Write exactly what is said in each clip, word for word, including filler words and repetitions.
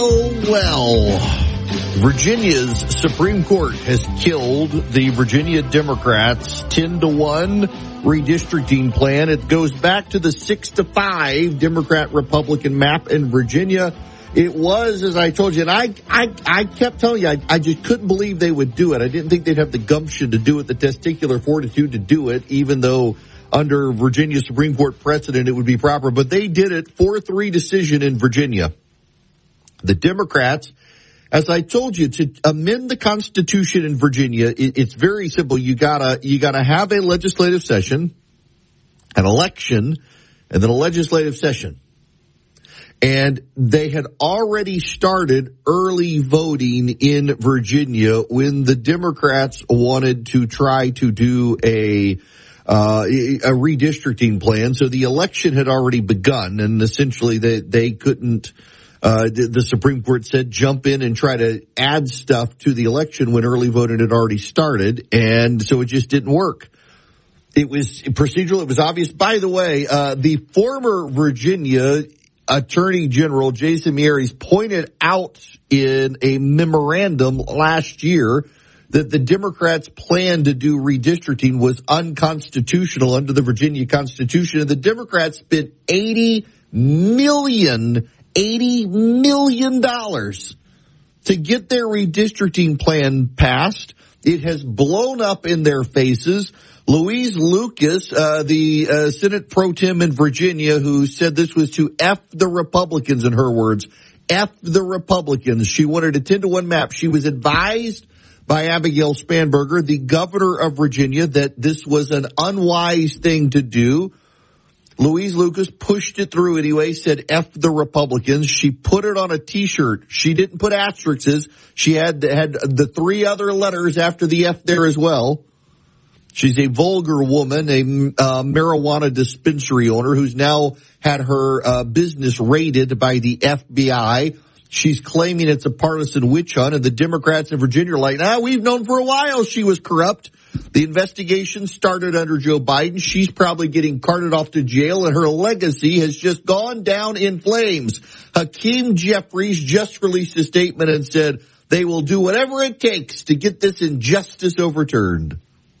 Oh, well, Virginia's Supreme Court has killed the Virginia Democrats' ten to one redistricting plan. It goes back to the six to five Democrat-Republican map in Virginia. It was, as I told you, and I, I, I kept telling you, I, I just couldn't believe they would do it. I didn't think they'd have the gumption to do it, the testicular fortitude to do it, even though under Virginia Supreme Court precedent it would be proper. But they did it, four three decision in Virginia. The Democrats, as I told you, to amend the Constitution in Virginia, it, it's very simple. You gotta, you gotta have a legislative session, an election, and then a legislative session. And they had already started early voting in Virginia when the Democrats wanted to try to do a uh a redistricting plan. So the election had already begun, and essentially they they couldn't uh the, the Supreme Court said jump in and try to add stuff to the election when early voting had already started, and so it just didn't work. It was procedural, it was obvious. By the way, uh the former Virginia Attorney General Jason Miyares pointed out in a memorandum last year that the Democrats' plan to do redistricting was unconstitutional under the Virginia Constitution, and the Democrats spent eighty million, eighty million dollars to get their redistricting plan passed. It has blown up in their faces. Louise Lucas, uh, the uh, Senate pro tem in Virginia, who said this was to F the Republicans, in her words, F the Republicans. She wanted a ten to one map. She was advised by Abigail Spanberger, the governor of Virginia, that this was an unwise thing to do. Louise Lucas pushed it through anyway, said F the Republicans. She put it on a T-shirt. She didn't put asterisks. She had, had the three other letters after the F there as well. She's a vulgar woman, a uh, marijuana dispensary owner who's now had her uh, business raided by the F B I. She's claiming it's a partisan witch hunt, and the Democrats in Virginia are like, nah, we've known for a while she was corrupt. The investigation started under Joe Biden. She's probably getting carted off to jail, and her legacy has just gone down in flames. Hakeem Jeffries just released a statement and said they will do whatever it takes to get this injustice overturned.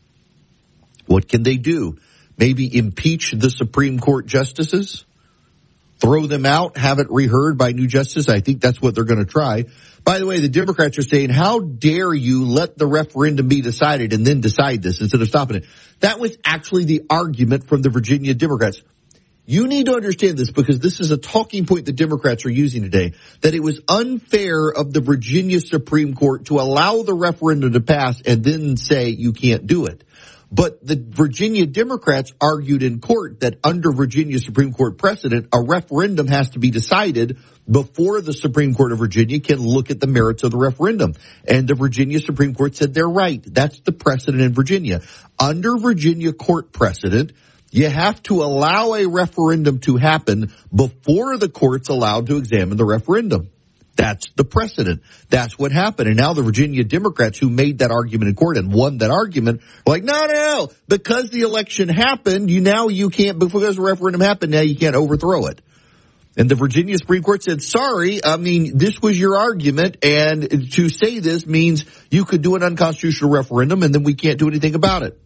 What can they do? Maybe impeach the Supreme Court justices? Throw them out, have it reheard by new justice? I think that's what they're going to try. By the way, the Democrats are saying, how dare you let the referendum be decided and then decide this instead of stopping it? That was actually the argument from the Virginia Democrats. You need to understand this, because this is a talking point the Democrats are using today, that it was unfair of the Virginia Supreme Court to allow the referendum to pass and then say you can't do it. But the Virginia Democrats argued in court that under Virginia Supreme Court precedent, a referendum has to be decided before the Supreme Court of Virginia can look at the merits of the referendum. And the Virginia Supreme Court said they're right. That's the precedent in Virginia. Under Virginia court precedent, you have to allow a referendum to happen before the court's allowed to examine the referendum. That's the precedent. That's what happened. And now the Virginia Democrats, who made that argument in court and won that argument, are like, no, no, no, because the election happened, you now you can't, because the referendum happened, now you can't overthrow it. And the Virginia Supreme Court said, sorry, I mean, this was your argument, and to say this means you could do an unconstitutional referendum, and then we can't do anything about it.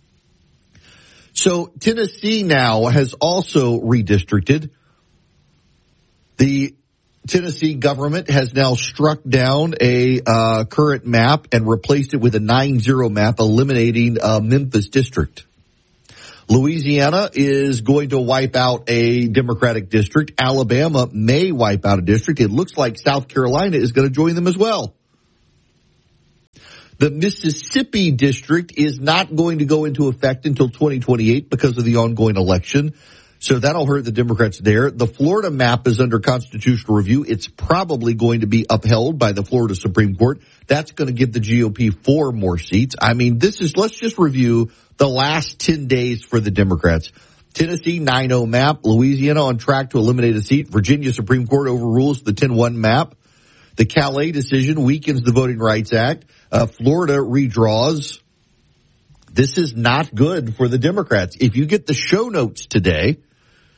So Tennessee now has also redistricted. The Tennessee government has now struck down a uh, current map and replaced it with a nine zero map, eliminating uh, Memphis district. Louisiana is going to wipe out a Democratic district. Alabama may wipe out a district. It looks like South Carolina is going to join them as well. The Mississippi district is not going to go into effect until twenty twenty-eight because of the ongoing election. So that'll hurt the Democrats there. The Florida map is under constitutional review. It's probably going to be upheld by the Florida Supreme Court. That's going to give the G O P four more seats. I mean, this is, let's just review the last ten days for the Democrats. Tennessee nine oh map. Louisiana on track to eliminate a seat. Virginia Supreme Court overrules the ten one map. The Calais decision weakens the Voting Rights Act. Uh, Florida redraws. This is not good for the Democrats. If you get the show notes today,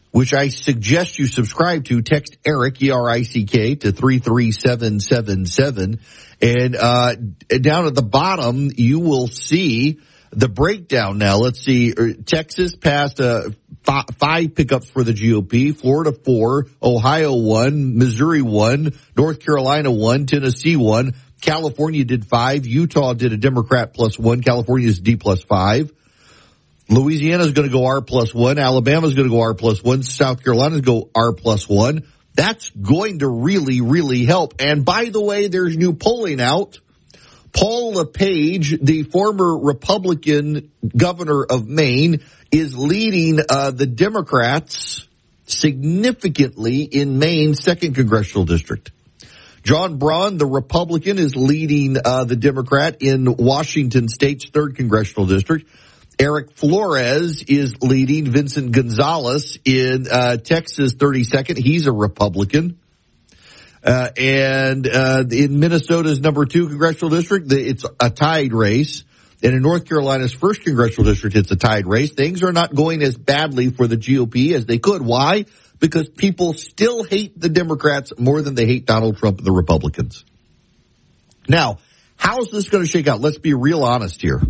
which I suggest you subscribe to. Text Eric, E R I C K, to three three seven seven seven. And uh down at the bottom, you will see the breakdown now. Let's see. Texas passed uh, f- five pickups for the G O P. Florida, four. Ohio, one. Missouri, one. North Carolina, one. Tennessee, one. California did five. Utah did a Democrat plus one. California is D plus five. Louisiana is going to go R plus one. Alabama is going to go R plus one. South Carolina is going to go R plus one. That's going to really, really help. And by the way, there's new polling out. Paul LePage, the former Republican governor of Maine, is leading uh, the Democrats significantly in Maine's second congressional district. John Braun, the Republican, is leading uh, the Democrat in Washington State's third congressional district. Eric Flores is leading Vincent Gonzalez in uh, Texas thirty-second. He's a Republican. Uh, and uh, in Minnesota's number two congressional district, it's a tied race. And in North Carolina's first congressional district, it's a tied race. Things are not going as badly for the G O P as they could. Why? Because people still hate the Democrats more than they hate Donald Trump and the Republicans. Now, how's this going to shake out? Let's be real honest here.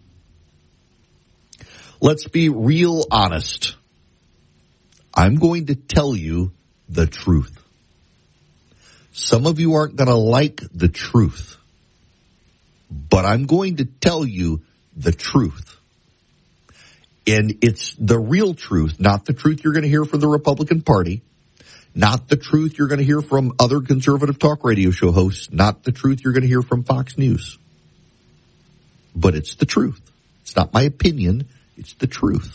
Let's be real honest. I'm going to tell you the truth. Some of you aren't going to like the truth, but I'm going to tell you the truth. And it's the real truth, not the truth you're going to hear from the Republican Party, not the truth you're going to hear from other conservative talk radio show hosts, not the truth you're going to hear from Fox News. But it's the truth. It's not my opinion. It's the truth.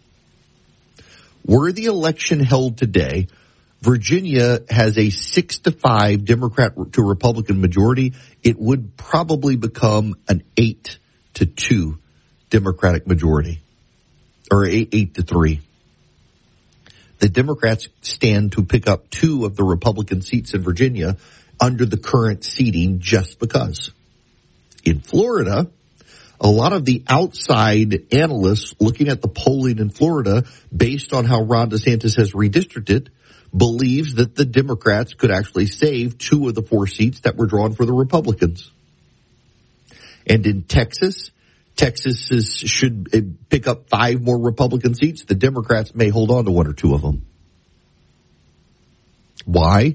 Were the election held today, Virginia has a six to five Democrat to Republican majority. It would probably become an eight to two Democratic majority, or eight, eight to three. The Democrats stand to pick up two of the Republican seats in Virginia under the current seating just because. In Florida, a lot of the outside analysts looking at the polling in Florida based on how Ron DeSantis has redistricted believes that the Democrats could actually save two of the four seats that were drawn for the Republicans. And in Texas, Texas is, should pick up five more Republican seats. The Democrats may hold on to one or two of them. Why?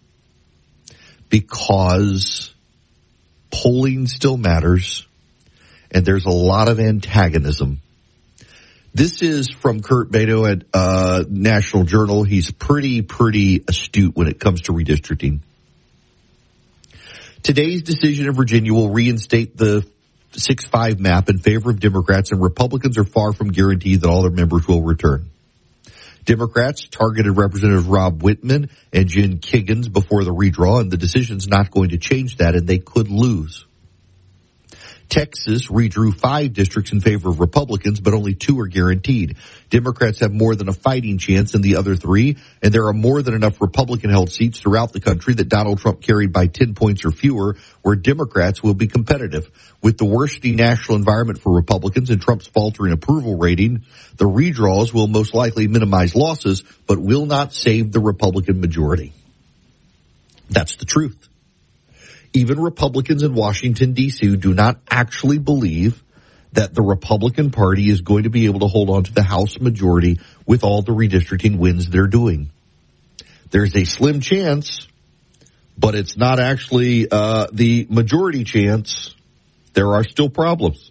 Because polling still matters, and there's a lot of antagonism. This is from Kurt Beto at uh, National Journal. He's pretty, pretty astute when it comes to redistricting. Today's decision in Virginia will reinstate the six five map in favor of Democrats, and Republicans are far from guaranteed that all their members will return. Democrats targeted Representative Rob Whitman and Jen Kiggins before the redraw, and the decision's not going to change that, and they could lose. Texas redrew five districts in favor of Republicans, but only two are guaranteed. Democrats have more than a fighting chance in the other three, and there are more than enough Republican-held seats throughout the country that Donald Trump carried by ten points or fewer, where Democrats will be competitive. With the worsening national environment for Republicans and Trump's faltering approval rating, the redraws will most likely minimize losses, but will not save the Republican majority. That's the truth. Even Republicans in Washington, D C do not actually believe that the Republican Party is going to be able to hold on to the House majority with all the redistricting wins they're doing. There's a slim chance, but it's not actually uh, the majority chance. There are still problems.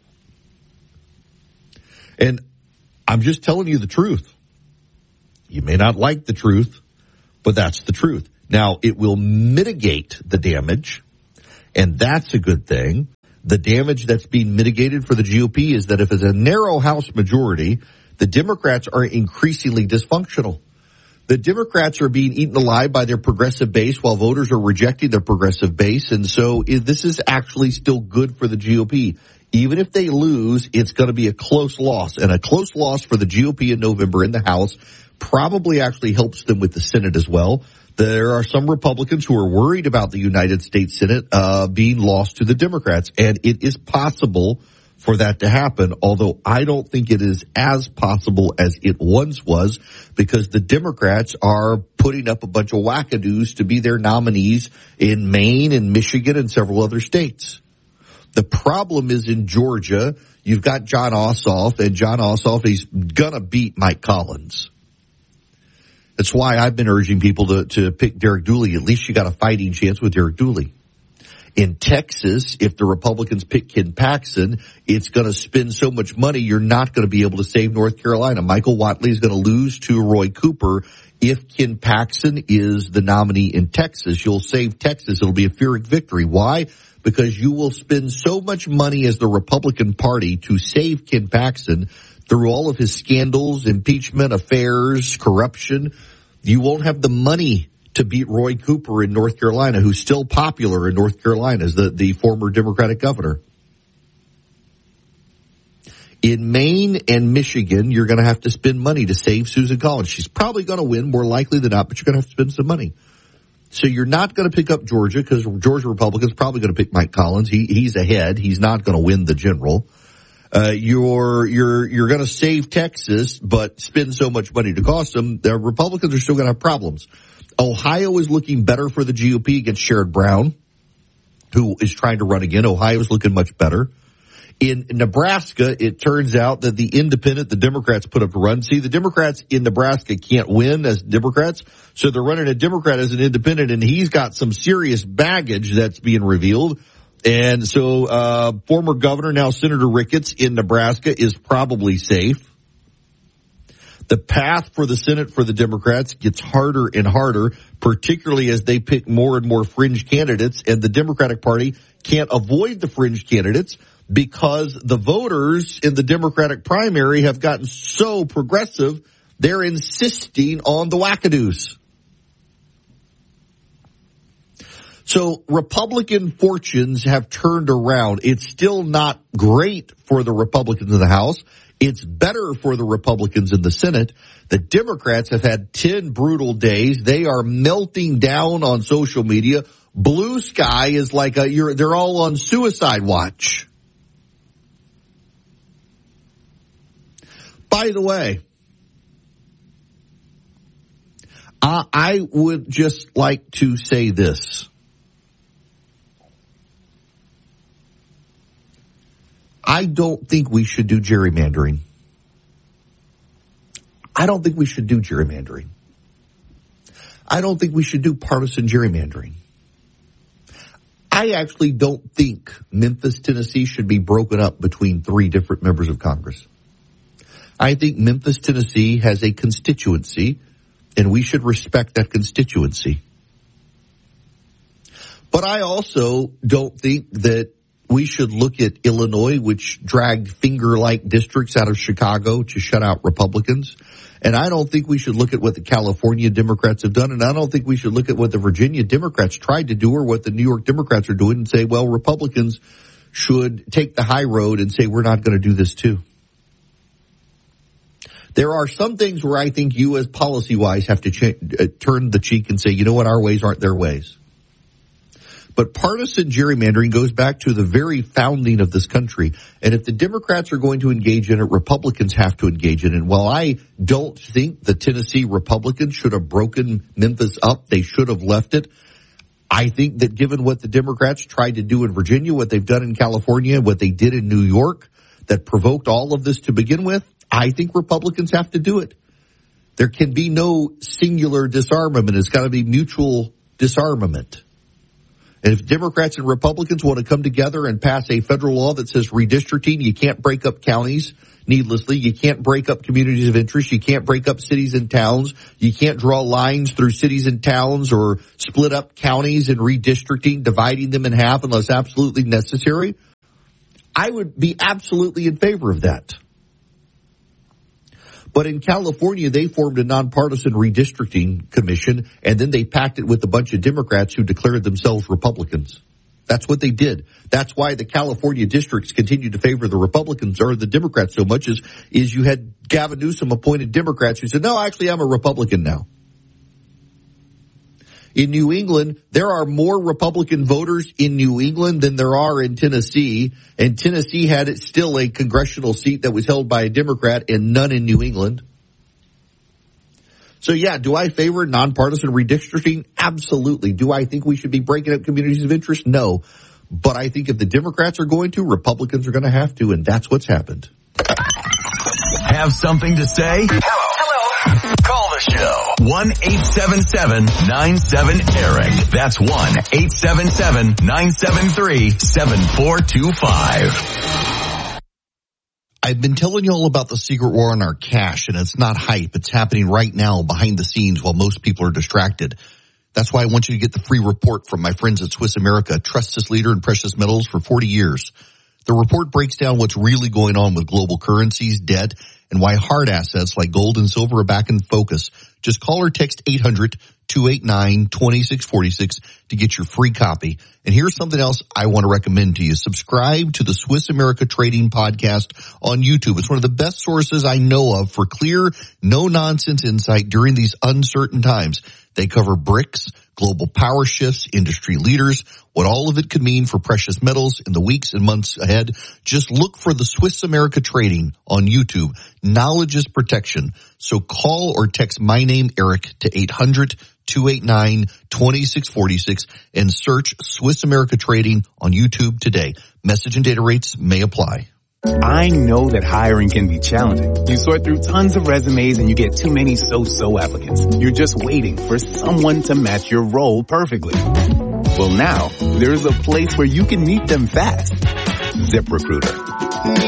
And I'm just telling you the truth. You may not like the truth, but that's the truth. Now, it will mitigate the damage, and that's a good thing. The damage that's being mitigated for the G O P is that if it's a narrow House majority, the Democrats are increasingly dysfunctional. The Democrats are being eaten alive by their progressive base while voters are rejecting their progressive base. And so this is actually still good for the G O P. Even if they lose, it's going to be a close loss. And a close loss for the G O P in November in the House probably actually helps them with the Senate as well. There are some Republicans who are worried about the United States Senate uh being lost to the Democrats, and it is possible for that to happen, although I don't think it is as possible as it once was, because the Democrats are putting up a bunch of wackadoos to be their nominees in Maine and Michigan and several other states. The problem is in Georgia, you've got Jon Ossoff, and Jon Ossoff is gonna beat Mike Collins. That's why I've been urging people to, to pick Derek Dooley. At least you got a fighting chance with Derek Dooley. In Texas, if the Republicans pick Ken Paxton, it's going to spend so much money, you're not going to be able to save North Carolina. Michael Whatley is going to lose to Roy Cooper. If Ken Paxton is the nominee in Texas, you'll save Texas. It'll be a Pyrrhic victory. Why? Because you will spend so much money as the Republican Party to save Ken Paxton through all of his scandals, impeachment, affairs, corruption. You won't have the money to beat Roy Cooper in North Carolina, who's still popular in North Carolina as the, the former Democratic governor. In Maine and Michigan, you're going to have to spend money to save Susan Collins. She's probably going to win, more likely than not, but you're going to have to spend some money. So you're not going to pick up Georgia, because Georgia Republicans probably going to pick Mike Collins. He, he's ahead. He's not going to win the general. Uh, you're, you're, you're going to save Texas, but spend so much money to cost them. The Republicans are still going to have problems. Ohio is looking better for the G O P against Sherrod Brown, who is trying to run again. Ohio is looking much better. In Nebraska, it turns out that the independent, the Democrats put up to run. See, the Democrats in Nebraska can't win as Democrats, so they're running a Democrat as an independent, and he's got some serious baggage that's being revealed. And so, uh, former governor, now Senator Ricketts in Nebraska, is probably safe. The path for the Senate for the Democrats gets harder and harder, particularly as they pick more and more fringe candidates, and the Democratic Party can't avoid the fringe candidates because the voters in the Democratic primary have gotten so progressive, they're insisting on the wackadoos. So Republican fortunes have turned around. It's still not great for the Republicans in the House. It's better for the Republicans in the Senate. The Democrats have had ten brutal days. They are melting down on social media. Blue sky is like a, you're, they're all on suicide watch. By the way, uh, I would just like to say this. I don't think we should do gerrymandering. I don't think we should do gerrymandering. I don't think we should do partisan gerrymandering. I actually don't think Memphis, Tennessee should be broken up between three different members of Congress. I think Memphis, Tennessee has a constituency, and we should respect that constituency. But I also don't think that we should look at Illinois, which dragged finger-like districts out of Chicago to shut out Republicans. And I don't think we should look at what the California Democrats have done. And I don't think we should look at what the Virginia Democrats tried to do or what the New York Democrats are doing and say, well, Republicans should take the high road and say, we're not going to do this too. There are some things where I think you as policy-wise have to ch- uh, turn the cheek and say, you know what, our ways aren't their ways. But partisan gerrymandering goes back to the very founding of this country. And if the Democrats are going to engage in it, Republicans have to engage in it. And while I don't think the Tennessee Republicans should have broken Memphis up, they should have left it. I think that given what the Democrats tried to do in Virginia, what they've done in California, what they did in New York, that provoked all of this to begin with, I think Republicans have to do it. There can be no singular disarmament. It's got to be mutual disarmament. And if Democrats and Republicans want to come together and pass a federal law that says redistricting, you can't break up counties needlessly. You can't break up communities of interest. You can't break up cities and towns. You can't draw lines through cities and towns or split up counties and redistricting, dividing them in half unless absolutely necessary. I would be absolutely in favor of that. But in California, they formed a nonpartisan redistricting commission, and then they packed it with a bunch of Democrats who declared themselves Republicans. That's what they did. That's why the California districts continued to favor the Republicans or the Democrats so much is, is you had Gavin Newsom appointed Democrats who said, no, actually, I'm a Republican now. In New England, there are more Republican voters in New England than there are in Tennessee, and Tennessee had it still a congressional seat that was held by a Democrat and none in New England. So yeah, do I favor nonpartisan redistricting? Absolutely. Do I think we should be breaking up communities of interest? No. But I think if the Democrats are going to, Republicans are going to have to, and that's what's happened. Have something to say? Hello. Hello. Call the show. one eight seven seven nine seven Eric. That's one eight seven seven nine seven three seven four two five. I've been telling you all about the secret war on our cash, and it's not hype. It's happening right now behind the scenes while most people are distracted. That's why I want you to get the free report from my friends at Swiss America, trusted leader in precious metals for forty years. The report breaks down what's really going on with global currencies, debt, and why hard assets like gold and silver are back in focus. Just call or text eight hundred two eight nine two six four six to get your free copy. And here's something else I want to recommend to you. Subscribe to the Swiss America Trading Podcast on YouTube. It's one of the best sources I know of for clear, no-nonsense insight during these uncertain times. They cover BRICS, global power shifts, industry leaders, what all of it could mean for precious metals in the weeks and months ahead. Just look for the Swiss America Trading on YouTube. Knowledge is protection. So call or text my name, Eric, to eight hundred two eight nine two six four six and search Swiss America Trading on YouTube today. Message and data rates may apply. I know that hiring can be challenging. You sort through tons of resumes and you get too many so-so applicants. You're just waiting for someone to match your role perfectly. Well, now there's a place where you can meet them fast. ZipRecruiter.